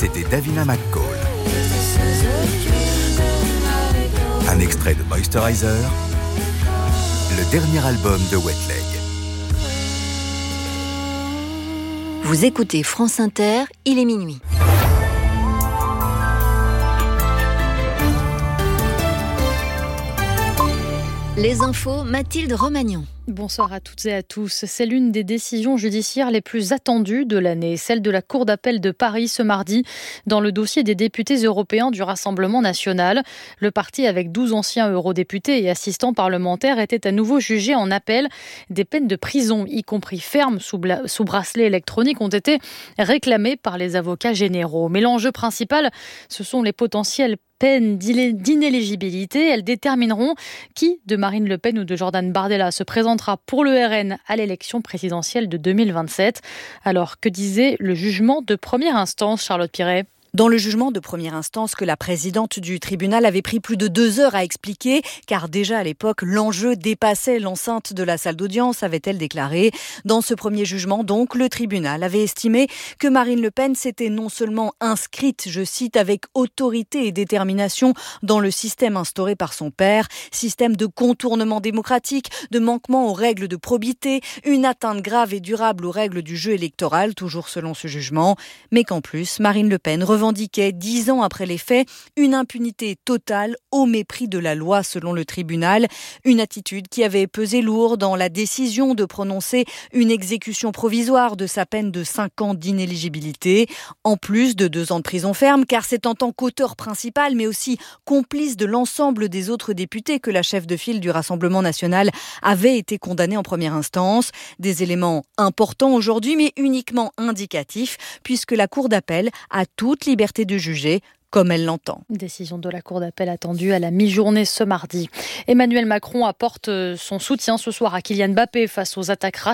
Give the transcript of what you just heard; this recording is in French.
c'était Davina McCall. Un extrait de Moisturizer, le dernier album de Wet Leg. Vous écoutez France Inter, il est minuit. Les infos, Mathilde Romagnon. Bonsoir à toutes et à tous. C'est l'une des décisions judiciaires les plus attendues de l'année, celle de la Cour d'appel de Paris ce mardi, dans le dossier des députés européens du Rassemblement national. Le parti, avec 12 anciens eurodéputés et assistants parlementaires, était à nouveau jugé en appel. Des peines de prison, y compris fermes sous bracelet électronique, ont été réclamées par les avocats généraux. Mais l'enjeu principal, ce sont les potentielles peines d'inéligibilité. Elles détermineront qui, de Marine Le Pen ou de Jordan Bardella, se présentera pour le RN à l'élection présidentielle de 2027. Alors, que disait le jugement de première instance, Charlotte Piret ? Dans le jugement de première instance que la présidente du tribunal avait pris plus de 2 heures à expliquer, car déjà à l'époque, l'enjeu dépassait l'enceinte de la salle d'audience, avait-elle déclaré. Dans ce premier jugement, donc, le tribunal avait estimé que Marine Le Pen s'était non seulement inscrite, je cite, avec autorité et détermination dans le système instauré par son père, système de contournement démocratique, de manquement aux règles de probité, une atteinte grave et durable aux règles du jeu électoral, toujours selon ce jugement, mais qu'en plus, Marine Le Pen revendiquait 10 ans après les faits une impunité totale au mépris de la loi selon le tribunal. Une attitude qui avait pesé lourd dans la décision de prononcer une exécution provisoire de sa peine de 5 ans d'inéligibilité, en plus de 2 ans de prison ferme, car c'est en tant qu'auteur principal, mais aussi complice de l'ensemble des autres députés que la chef de file du Rassemblement national avait été condamnée en première instance. Des éléments importants aujourd'hui, mais uniquement indicatifs, puisque la Cour d'appel a toute liberté de juger comme elle l'entend. Décision de la Cour d'appel attendue à la mi-journée ce mardi. Emmanuel Macron apporte son soutien ce soir à Kylian Mbappé face aux attaques